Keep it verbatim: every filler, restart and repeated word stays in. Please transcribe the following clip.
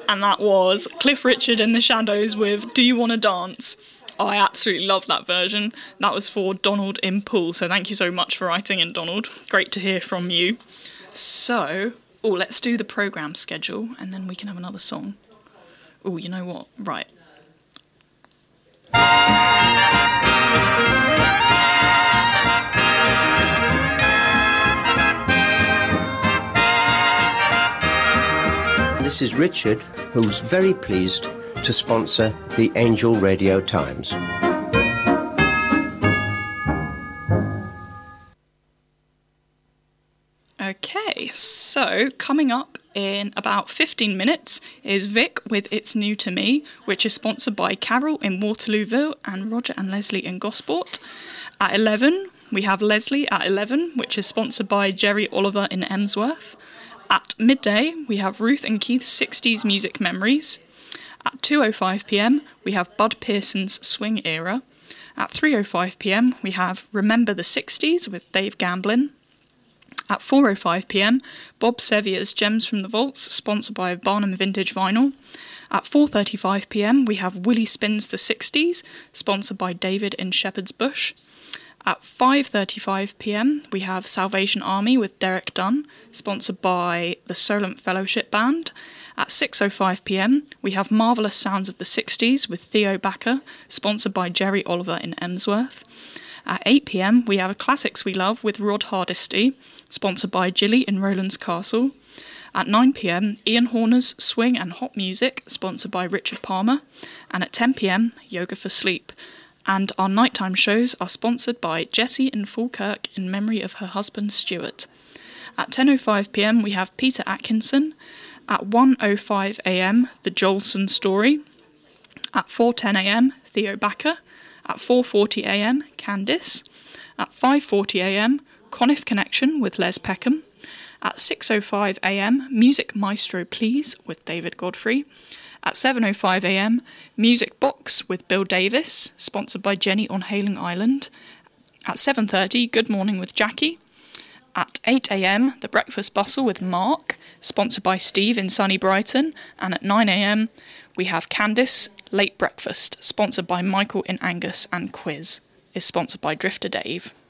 And that was Cliff Richard in the Shadows with Do You Wanna Dance? I absolutely love that version. That was for Donald in Poole, so thank you so much for writing in, Donald. Great to hear from you. So, oh, let's do the programme schedule, and then we can have another song. Oh, you know what? Right. This is Richard, who's very pleased to sponsor the Angel Radio Times. Okay, so coming up in about fifteen minutes is Vic with It's New to Me, which is sponsored by Carol in Waterlooville and Roger and Leslie in Gosport. At eleven, we have Leslie at eleven, which is sponsored by Jerry Oliver in Emsworth. At midday, we have Ruth and Keith's sixties Music Memories. At two oh five p.m, we have Bud Pearson's Swing Era. At three oh five p.m, we have Remember the sixties with Dave Gamblin. At four oh five p.m, Bob Sevier's Gems from the Vaults, sponsored by Barnum Vintage Vinyl. At four thirty-five p.m, we have Willie Spins the sixties, sponsored by David in Shepherd's Bush. At five thirty-five p.m, we have Salvation Army with Derek Dunn, sponsored by the Solent Fellowship Band. At six oh five p.m, we have Marvellous Sounds of the sixties with Theo Backer, sponsored by Jerry Oliver in Emsworth. At eight p.m, we have Classics We Love with Rod Hardesty, sponsored by Gilly in Rowlands Castle. At nine p.m, Ian Horner's Swing and Hot Music, sponsored by Richard Palmer. And at ten p.m, Yoga for Sleep. And our nighttime shows are sponsored by Jessie in Falkirk in memory of her husband Stuart. At ten oh five p.m, we have Peter Atkinson. At one oh five a.m, The Jolson Story. At four ten a.m, Theo Backer. At four forty a.m, Candice. At five forty a.m, Conniff Connection with Les Peckham. At six oh five a.m, Music Maestro Please with David Godfrey. At seven oh five a.m, Music Box with Bill Davis, sponsored by Jenny on Hailing Island. At seven thirty, Good Morning with Jackie. At eight a.m, The Breakfast Bustle with Mark, sponsored by Steve in sunny Brighton. And at nine a.m, we have Candice, Late Breakfast, sponsored by Michael in Angus, and Quiz is sponsored by Drifter Dave.